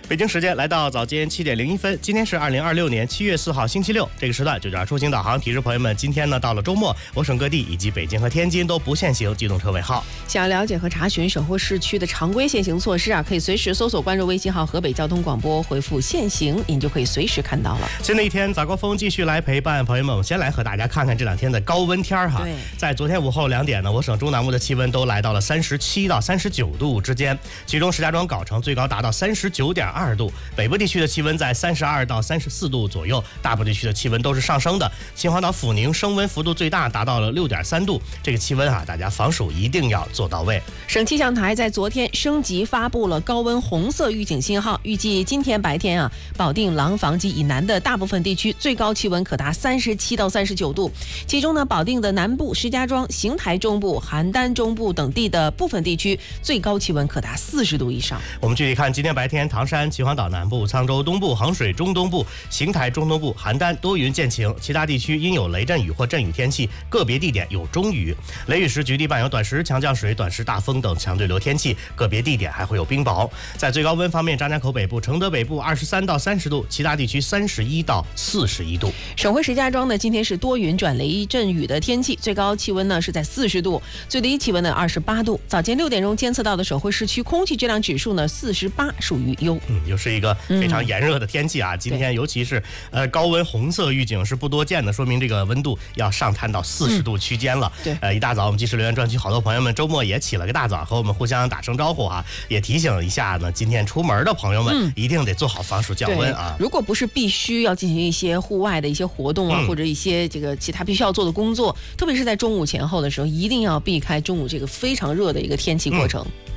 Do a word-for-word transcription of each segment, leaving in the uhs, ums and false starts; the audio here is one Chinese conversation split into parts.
北京时间来到早间七点零一分，今天是二零二六年七月四号星期六，这个时段九点出行导航提示朋友们，今天呢到了周末，我省各地以及北京和天津都不限行机动车尾号。 想要了解和查询守护市区的常规限行措施啊，可以随时搜索关注微信号河北交通广播，回复限行，您就可以随时看到了。 新的一天早高峰继续来陪伴朋友们，我们先来和大家看看这两天的高温天哈。在昨天午后两点呢，我省中南部的气温都来到了三十七到三十九度之间，其中石家庄藁城最高达到三十九点二度，北部地区的气温在三十二到三十四度左右，大部地区的气温都是上升的。秦皇岛、阜宁升温幅度最大，达到了六点三度。这个气温啊，大家防暑一定要做到位。 省气象台在昨天升级发布了高温红色预警信号，预计今天白天啊，保定、廊坊及以南的大部分地区最高气温可达三十七到三十九度。其中呢，保定的南部、石家庄、邢台中部、邯郸中部等地的部分地区最高气温可达四十度以上。 我们具体看，今天白天，唐山、秦皇岛南部、沧州东部、衡水中东部、邢台中东部、邯郸多云见晴，其他地区因有雷阵雨或阵雨天气，个别地点有中雨。雷雨时局地伴有短时强降水、短时大风等强对流天气，个别地点还会有冰雹。在最高温方面，张家口北部、承德北部二十三到三十度，其他地区三十一到四十一度。 省会石家庄呢，今天是多云转雷阵雨的天气，最高气温呢是在四十度，最低气温呢二十八度。早间六点钟监测到的省会市区空气质量指数呢四十八，属于优。 嗯，又是一个非常炎热的天气啊！嗯、今天尤其是呃高温红色预警是不多见的，说明这个温度要上探到四十度区间了。 嗯、对， 呃，一大早我们及时留言专区好多朋友们周末也起了个大早，和我们互相打声招呼啊，也提醒一下呢，今天出门的朋友们、嗯、一定得做好防暑降温啊。 如果不是必须要进行一些户外的一些活动啊，嗯、或者一些这个其他必须要做的工作，特别是在中午前后的时候，一定要避开中午这个非常热的一个天气过程。嗯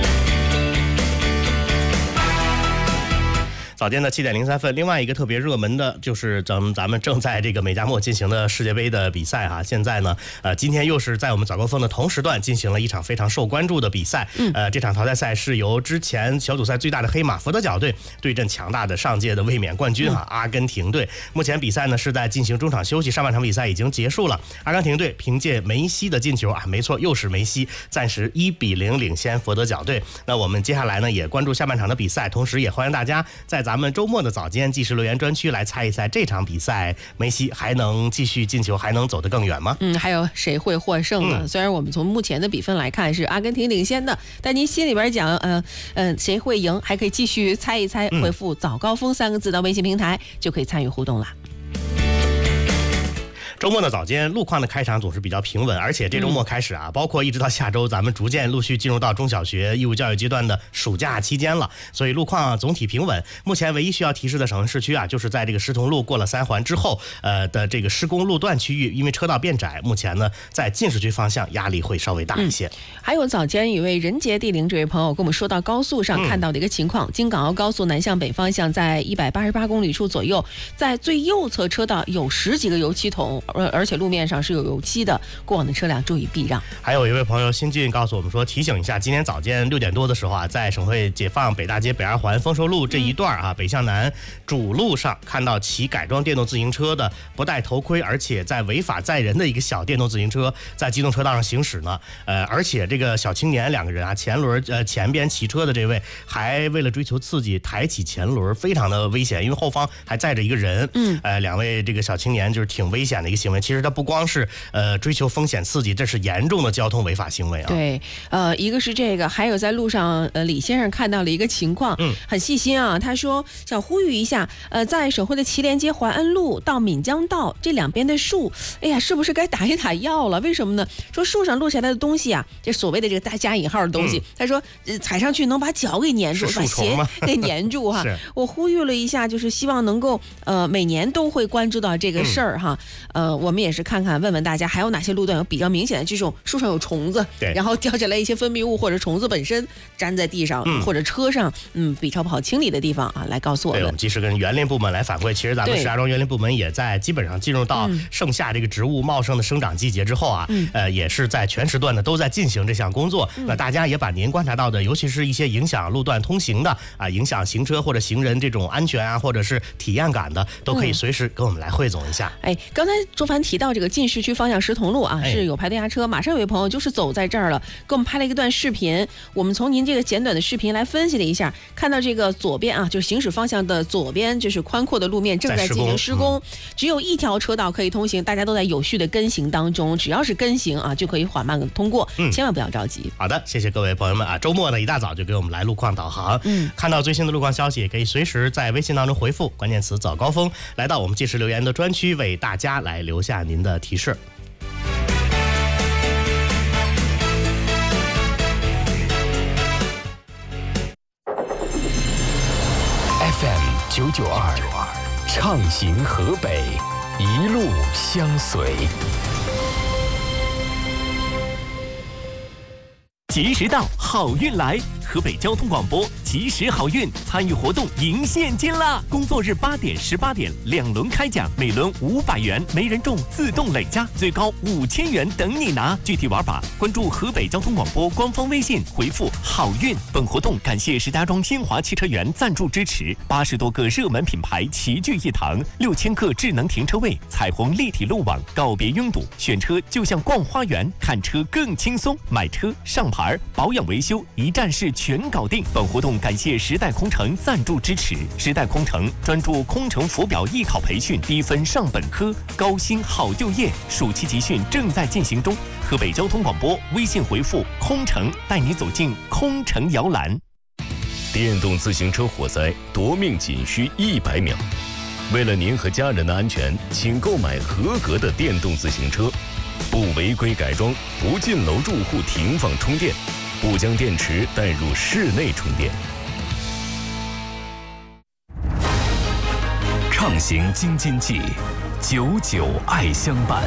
早间的七点零三分，另外一个特别热门的就是咱们咱们正在这个美加墨进行的世界杯的比赛哈。现在呢，呃，今天又是在我们早高峰的同时段进行了一场非常受关注的比赛。嗯，呃，这场淘汰赛是由之前小组赛最大的黑马佛得角队对阵强大的上届的卫冕冠军哈、嗯、阿根廷队。目前比赛呢是在进行中场休息，上半场比赛已经结束了。阿根廷队凭借梅西的进球啊，没错，又是梅西，暂时一比零领先佛得角队。那我们接下来呢也关注下半场的比赛，同时也欢迎大家在咱们周末的早间即时留言专区来猜一猜，这场比赛梅西还能继续进球，还能走得更远吗？ 嗯，还有谁会获胜呢？嗯、虽然我们从目前的比分来看是阿根廷领先的，但您心里边讲，呃呃，谁会赢，还可以继续猜一猜，回复早高峰三个字到微信平台，就可以参与互动了。 周末的早间路况的开场总是比较平稳，而且这周末开始啊，嗯、包括一直到下周，咱们逐渐陆续进入到中小学义务教育阶段的暑假期间了，所以路况总体平稳。目前唯一需要提示的省会市区啊，就是在这个石桐路过了三环之后，呃的这个施工路段区域，因为车道变窄，目前呢在进市区方向压力会稍微大一些。嗯、 还有早间一位人杰地灵这位朋友跟我们说到高速上看到的一个情况，嗯、京港澳高速南向北方向在一百八十八公里处左右，在最右侧车道有十几个油漆桶。而而且路面上是有油漆的，过往的车辆注意避让。 还有一位朋友新进告诉我们说，提醒一下，今天早间六点多的时候啊，在省会解放北大街北二环丰收路这一段啊，嗯、北向南主路上看到骑改装电动自行车的不戴头盔，而且在违法载人的一个小电动自行车在机动车道上行驶呢。呃，而且这个小青年两个人啊，前轮呃前边骑车的这位还为了追求刺激抬起前轮，非常的危险，因为后方还载着一个人。嗯，呃，两位这个小青年就是挺危险的一个行为。其实它不光是呃追求风险刺激，这是严重的交通违法行为啊。 对，呃，一个是这个，还有在路上，呃，李先生看到了一个情况，嗯，很细心啊。他说想呼吁一下，呃，在省会的祁连街淮安路到闽江道这两边的树，哎呀，是不是该打一打药了？为什么呢？说树上落下来的东西啊，这所谓的这个大加引号的东西，嗯、他说、呃、踩上去能把脚给粘住，把鞋给粘住哈。我呼吁了一下，就是希望能够呃每年都会关注到这个事儿、嗯、哈。呃，我们也是看看问问大家，还有哪些路段有比较明显的这种树上有虫子，对，然后掉下来一些分泌物或者虫子本身粘在地上、嗯、或者车上，嗯，比较不好清理的地方啊，来告诉我们。 对，我们及时跟园林部门来反馈。其实咱们石家庄园林部门也在基本上进入到盛夏这个植物茂盛的生长季节之后啊，嗯、呃，也是在全时段的都在进行这项工作。嗯、那大家也把您观察到的，尤其是一些影响路段通行的啊，影响行车或者行人这种安全啊，或者是体验感的，都可以随时跟我们来汇总一下。 哎，刚才周凡提到这个进市区方向石桐路啊，是有排队压车，马上有位朋友就是走在这儿了，给我们拍了一段视频。我们从您这个简短的视频来分析了一下，看到这个左边啊，就是行驶方向的左边，就是宽阔的路面正在进行施工，嗯、只有一条车道可以通行，大家都在有序的跟行当中，只要是跟行啊，就可以缓慢的通过，嗯、千万不要着急。 好的，谢谢各位朋友们啊，周末呢一大早就给我们来路况导航，嗯，看到最新的路况消息，也可以随时在微信当中回复关键词早高峰，来到我们即时留言的专区，为大家来留下您的提示。 F M 九九二，畅行河北，一路相随。 及时到，好运来！河北交通广播及时好运参与活动赢现金啦！工作日八点、十八点两轮开奖，每轮五百元，没人中自动累加，最高五千元等你拿。具体玩法，关注河北交通广播官方微信，回复“好运”。本活动感谢石家庄新华汽车园赞助支持，八十多个热门品牌齐聚一堂，六千个智能停车位，彩虹立体路网，告别拥堵，选车就像逛花园，看车更轻松，买车上牌，保养维修一站式全搞定。本活动感谢时代空乘赞助支持，时代空乘专注空乘浮表艺考培训，低分上本科，高薪好就业。暑期集训正在进行中。河北交通广播微信回复空乘，带你走进空乘摇篮。 电动自行车火灾夺命仅需一百秒，为了您和家人的安全，请购买合格的电动自行车，不违规改装，不进楼住户停放充电，不将电池带入室内充电。畅行京津冀，久久爱相伴。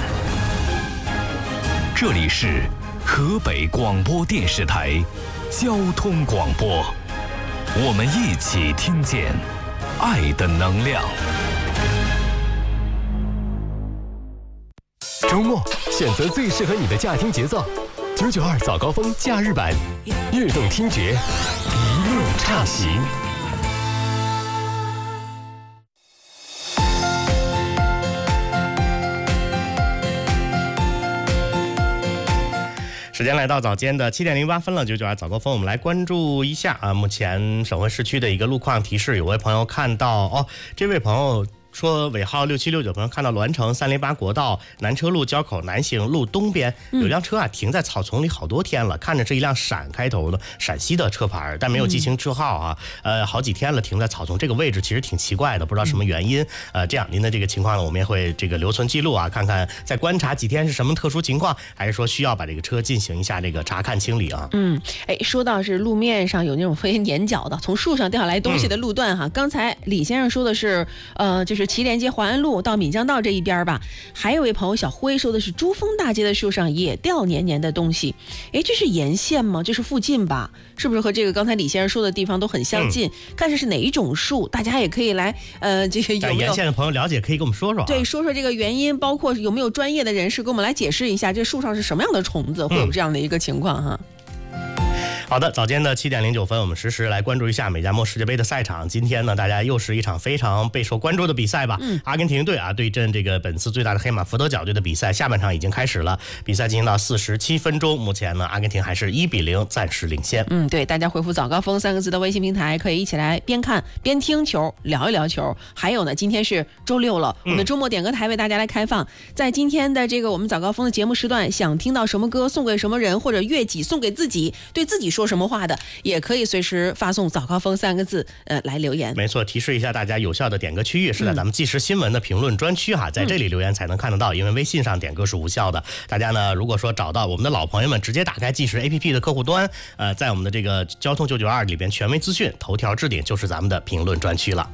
这里是河北广播电视台交通广播，我们一起听见爱的能量。周末选择最适合你的驾听节奏，九九二早高峰假日版，悦动听觉，一路畅行。 时间来到早间的七点零八分了，九九二早高峰，我们来关注一下啊，目前省会市区的一个路况提示。有位朋友看到哦，这位朋友说尾号六七六九朋友看到栾城三零八国道南车路交口南行路东边有辆车啊停在草丛里好多天了，看着是一辆陕开头的陕西的车牌，但没有记清车号啊，呃好几天了停在草丛这个位置，其实挺奇怪的，不知道什么原因。呃，这样您的这个情况呢，我们也会这个留存记录啊，看看再观察几天是什么特殊情况，还是说需要把这个车进行一下这个查看清理啊。 嗯，哎，说到是路面上有那种非常粘脚的从树上掉下来东西的路段哈，嗯、刚才李先生说的是呃就是祁连街环安路到闽江道这一边吧，还有位朋友小辉说的是珠峰大街的树上也掉黏黏的东西。哎，这是沿线吗？这是附近吧？是不是和这个刚才李先生说的地方都很相近？嗯、看这是哪一种树，大家也可以来呃这个有没有沿线的朋友了解可以跟我们说说、啊。 对，说说这个原因，包括有没有专业的人士给我们来解释一下，这树上是什么样的虫子会有这样的一个情况哈。 好的，早间的七点零九分，我们实时来关注一下美加墨世界杯的赛场。今天呢，大家又是一场非常备受关注的比赛吧。嗯，阿根廷队啊对阵这个本次最大的黑马福德角队的比赛，下半场已经开始了。比赛进行到四十七分钟，目前呢，阿根廷还是一比零暂时领先。 嗯，对，大家回复早高峰三个字的微信平台，可以一起来边看边听球，聊一聊球。还有呢，今天是周六了，我们的周末点歌台为大家来开放。嗯、在今天的这个我们早高峰的节目时段，想听到什么歌送给什么人，或者悦己送给自己，对自己说什么话的，也可以随时发送早高峰三个字呃来留言。 没错，提示一下大家，有效的点歌区域是在咱们即时新闻的评论专区哈，在这里留言才能看得到，因为微信上点歌是无效的。大家呢，如果说找到我们的老朋友们，直接打开即时 A P P 的客户端，呃，在我们的这个交通九九二里边权威资讯头条置顶就是咱们的评论专区了。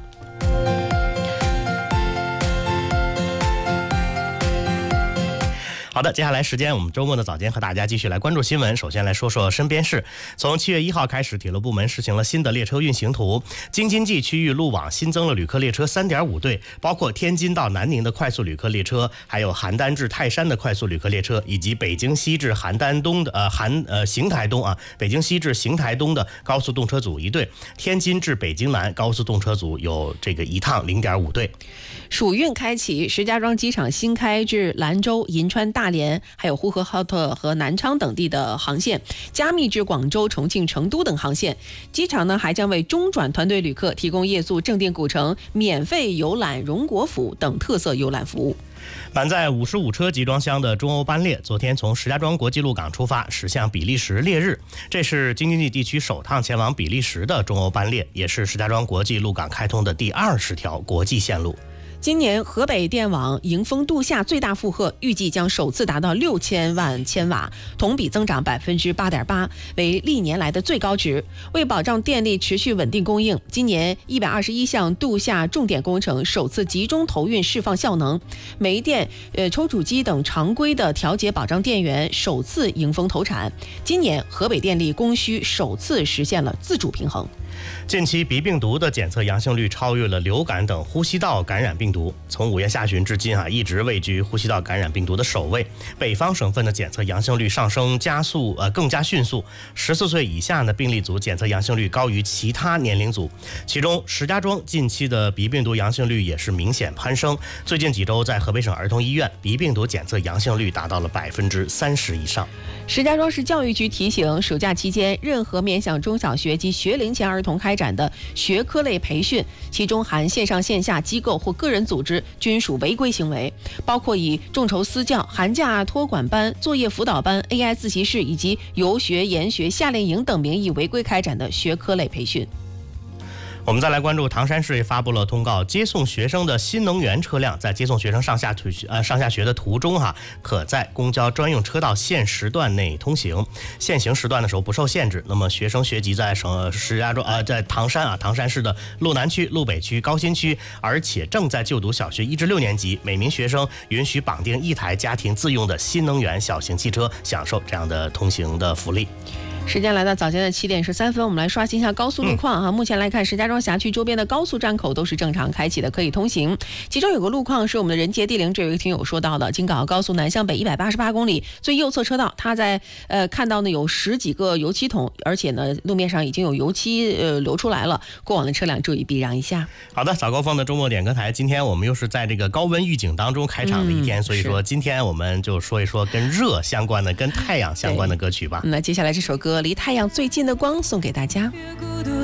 好的，接下来时间我们周末的早间和大家继续来关注新闻。首先来说说身边事。从七月一号开始，铁路部门实行了新的列车运行图，京津冀区域路网新增了旅客列车 三点五 对，包括天津到南宁的快速旅客列车，还有邯郸至泰山的快速旅客列车，以及北京西至邯郸东的呃邯呃邢台东啊，北京西至邢台东的高速动车组一对，天津至北京南高速动车组有这个一趟 零点五 对。 暑运开启，石家庄机场新开至兰州、银川、大连，还有呼和浩特和南昌等地的航线，加密至广州、重庆、成都等航线。机场呢还将为中转团队旅客提供夜宿正定古城、免费游览荣国府等特色游览服务。 满载五十五车集装箱的中欧班列昨天从石家庄国际陆港出发，驶向比利时烈日。这是京津冀地区首趟前往比利时的中欧班列，也是石家庄国际陆港开通的第二十条国际线路。 今年河北电网迎峰度夏最大负荷预计将首次达到六千万千瓦，同比增长百分之八点八，为历年来的最高值。为保障电力持续稳定供应，今年一百二十一项度夏重点工程首次集中投运释放效能，煤电、呃抽储机等常规的调节保障电源首次迎峰投产。今年河北电力供需首次实现了自主平衡。 近期鼻病毒的检测阳性率超越了流感等呼吸道感染病毒，从五月下旬至今啊，一直位居呼吸道感染病毒的首位。北方省份的检测阳性率上升加速呃更加迅速，十四岁以下的病例组检测阳性率高于其他年龄组，其中石家庄近期的鼻病毒阳性率也是明显攀升。最近几周在河北省儿童医院，鼻病毒检测阳性率达到了百分之三十以上。 石家庄市教育局提醒，暑假期间任何面向中小学及学龄前儿童开展的学科类培训，其中含线上线下机构或个人组织均属违规行为，包括以众筹私教、寒假托管班、作业辅导班、A I 自习室以及游学、研学、夏令营等名义违规开展的学科类培训。 我们再来关注唐山市发布了通告，接送学生的新能源车辆在接送学生上下途呃上下学的途中哈、啊，可在公交专用车道限时段内通行，限行时段的时候不受限制。那么学生学籍在省石家庄呃在唐山啊唐山市的路南区、路北区、高新区，而且正在就读小学一至六年级，每名学生允许绑定一台家庭自用的新能源小型汽车，享受这样的通行的福利。 时间来到早间的七点十三分，我们来刷新一下高速路况哈、嗯。目前来看，石家庄辖区周边的高速站口都是正常开启的，可以通行。其中有个路况是我们的人杰地灵这位听友说到的，京港澳高速南向北一百八十八公里最右侧车道，他在呃看到呢有十几个油漆桶，而且呢路面上已经有油漆呃流出来了，过往的车辆注意避让一下。 好的，早高峰的周末点歌台，今天我们又是在这个高温预警当中开场的一天，嗯、所以说今天我们就说一说跟热相关的、跟太阳相关的歌曲吧。 那接下来这首歌。离太阳最近的光送给大家。